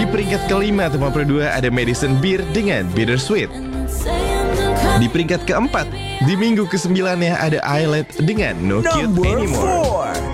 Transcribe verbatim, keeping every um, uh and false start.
Di peringkat kelima tempat kedua ada Madison Beer dengan Bittersweet. Di peringkat keempat, di minggu kesembilannya ada Islet dengan No Cute Number Anymore. four.